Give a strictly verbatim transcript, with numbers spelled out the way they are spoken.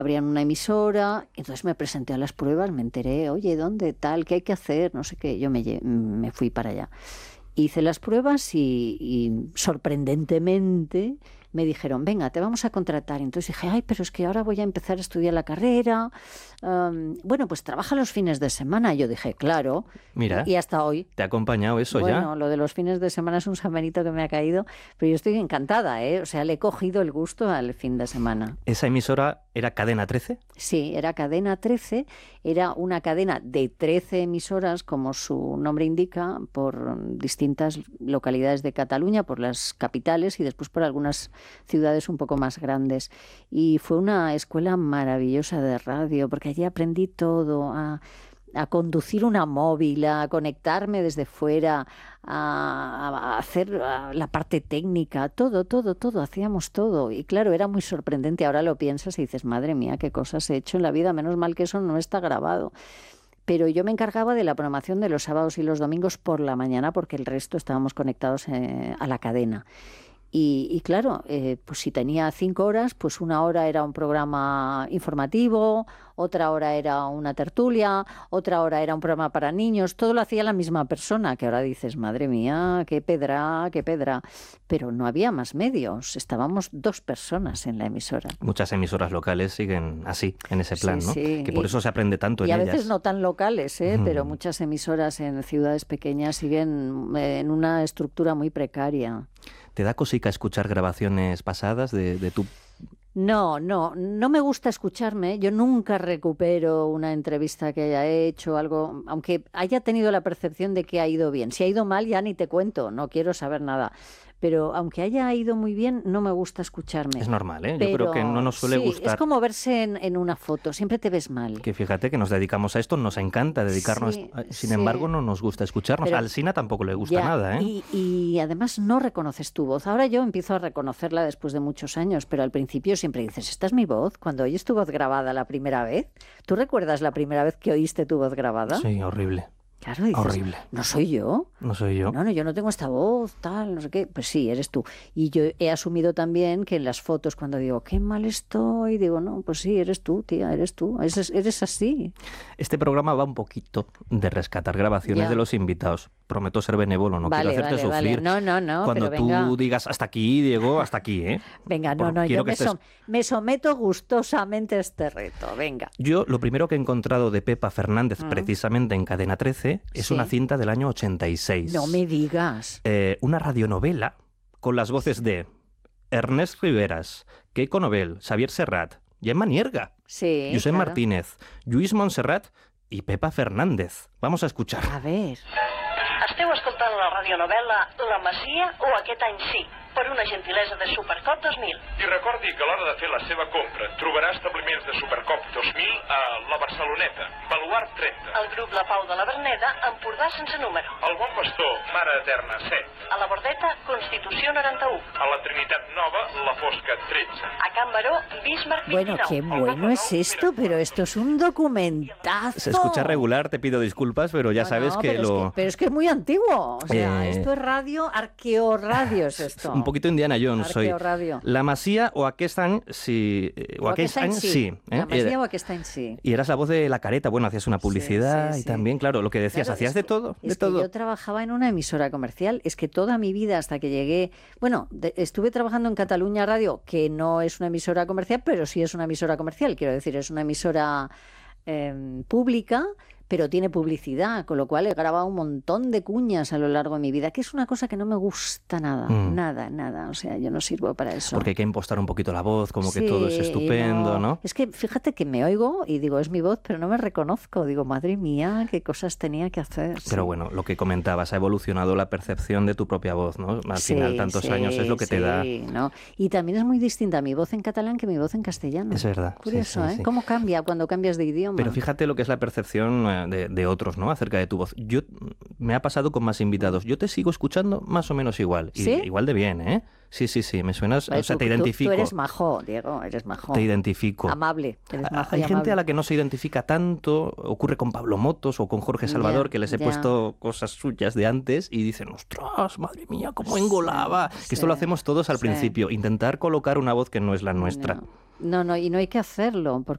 abrían una emisora, entonces me presenté a las pruebas, me enteré, oye, ¿dónde tal? ¿Qué hay que hacer? No sé qué, yo me, me fui para allá. Hice las pruebas y, y sorprendentemente me dijeron, venga, te vamos a contratar. Entonces dije, ay, pero es que ahora voy a empezar a estudiar la carrera. Um, bueno, pues trabaja los fines de semana. Yo dije, claro. Mira, y hasta hoy. ¿Te ha acompañado eso bueno, ya? Bueno, lo de los fines de semana es un San Benito que me ha caído, pero yo estoy encantada, ¿eh? O sea, le he cogido el gusto al fin de semana. ¿Esa emisora era Cadena trece? Sí, era Cadena trece, era una cadena de trece emisoras, como su nombre indica, por distintas localidades de Cataluña, por las capitales y después por algunas ciudades un poco más grandes. Y fue una escuela maravillosa de radio, porque allí aprendí todo, a... a conducir una móvil, a conectarme desde fuera, a, a hacer a la parte técnica, todo, todo, todo, hacíamos todo. Y claro, era muy sorprendente. Ahora lo piensas y dices, madre mía, qué cosas he hecho en la vida, menos mal que eso no está grabado. Pero yo me encargaba de la programación de los sábados y los domingos por la mañana, porque el resto estábamos conectados eh, a la cadena. Y, y claro, eh, pues si tenía cinco horas, pues una hora era un programa informativo, otra hora era una tertulia, otra hora era un programa para niños, todo lo hacía la misma persona, que ahora dices, madre mía, qué pedra, qué pedra. Pero no había más medios, estábamos dos personas en la emisora. Muchas emisoras locales siguen así, en ese plan, sí, ¿no? Sí. Que por y, eso se aprende tanto en ellas. Y a ellas. veces no tan locales, ¿eh? Mm. Pero muchas emisoras en ciudades pequeñas siguen en una estructura muy precaria. ¿Te da cosica escuchar grabaciones pasadas de, de tu...? No, no, no me gusta escucharme. Yo nunca recupero una entrevista que haya hecho, algo, aunque haya tenido la percepción de que ha ido bien. Si ha ido mal, ya ni te cuento, no quiero saber nada. Pero aunque haya ido muy bien, no me gusta escucharme. Es normal, ¿eh? Pero, yo creo que no nos suele sí, gustar. Es como verse en, en una foto, siempre te ves mal. Que fíjate que nos dedicamos a esto, nos encanta dedicarnos. Sí, a... Sin sí. embargo, no nos gusta escucharnos. Pero, Al Sina tampoco le gusta ya, nada, ¿eh? Y, y además no reconoces tu voz. Ahora yo empiezo a reconocerla después de muchos años, pero al principio siempre dices, ¿esta es mi voz? Cuando oyes tu voz grabada la primera vez, ¿tú recuerdas la primera vez que oíste tu voz grabada? Sí, horrible. Claro, dices, horrible. ¿No soy yo? No soy yo. No, no, yo no tengo esta voz, tal, no sé qué. Pues sí, eres tú. Y yo he asumido también que en las fotos, cuando digo, qué mal estoy, digo, no, pues sí, eres tú, tía, eres tú. Eres, eres así. Este programa va un poquito de rescatar grabaciones ya. de los invitados. Prometo ser benévolo, no vale, quiero hacerte vale, sufrir. Vale. No, no, no. Cuando pero tú venga. digas hasta aquí, Diego, hasta aquí, ¿eh? Venga, no, Por, no, yo me, estés... som me someto gustosamente a este reto, venga. Yo lo primero que he encontrado de Pepa Fernández, mm. precisamente en Cadena trece, es sí. una cinta del año ochenta y seis. No me digas. Eh, una radionovela con las voces de Ernest Riveras, Keiko Nobel, Xavier Serrat, Gemma Nierga, sí, Josep claro. Martínez, Lluís Montserrat y Pepa Fernández. Vamos a escuchar. A ver. Esteu escoltant la radionovel·la La Masia o Aquest any sí, per una gentilesa de Supercop dos mil. I recordi que a l'hora de fer la seva compra trobarà establiments de Supercop dos mil a la Barceloneta, Baluard trenta. El grup La Pau de la Verneda, Empordà sense número. El Bon Pastor, Mare Eterna set. A la Bordeta, Constitució noranta-u. A la Trinitat Nova, La Fosca tretze. A Can Baró, Bismarck Bueno, veintinou. qué bueno es esto, pero esto es un documentazo. Se escucha regular, te pido disculpas, pero ya no, sabes no, que pero lo... Es que, pero es que es muy antiguo. O sea, Eh... esto es radio, arqueorradio es esto. Un poquito Indiana Jones soy. Arqueorradio. La Masia o Aquest any sí. O, o Aquest any sí. sí ¿eh? La Masia Era... o Aquest any sí. Y eras la voz de La Careta, bueno, hacías una publicidad sí, sí, y sí. también, claro, lo que decías, claro, hacías es de que, todo, de es todo. Que yo trabajaba en una emisora comercial, es que toda mi vida hasta que llegué, bueno, de, estuve trabajando en Cataluña Radio, que no es una emisora comercial, pero sí es una emisora comercial, quiero decir, es una emisora eh, pública, pero tiene publicidad, con lo cual he grabado un montón de cuñas a lo largo de mi vida, que es una cosa que no me gusta nada, mm. nada, nada, o sea, yo no sirvo para eso. Porque hay que impostar un poquito la voz, como sí, que todo es estupendo, no. ¿no? Es que fíjate que me oigo y digo, es mi voz, pero no me reconozco, digo, madre mía, qué cosas tenía que hacer. Pero sí. bueno, lo que comentabas, ha evolucionado la percepción de tu propia voz, ¿no? Al sí, final, tantos sí, años es lo que sí, te da... ¿no? Y también es muy distinta mi voz en catalán que mi voz en castellano. Es verdad. Curioso, sí, sí, ¿eh? sí. ¿Cómo cambia cuando cambias de idioma? Pero fíjate lo que es la percepción de, de otros, ¿no? Acerca de tu voz. Yo me ha pasado con más invitados. Yo te sigo escuchando más o menos igual. Y, ¿Sí? Igual de bien, ¿eh? Sí, sí, sí. Me suenas... Vale, o sea, tú, te identifico. Tú, tú eres majo, Diego, eres majo. Te identifico. Amable. Eres majo Hay y gente amable. a la que no se identifica tanto. Ocurre con Pablo Motos o con Jorge Salvador, ya, que les he ya. puesto cosas suyas de antes y dicen, ostras, madre mía, cómo engolaba. Sí, que esto lo hacemos todos al sí. principio. Intentar colocar una voz que no es la nuestra. No. No, no, y no hay que hacerlo, porque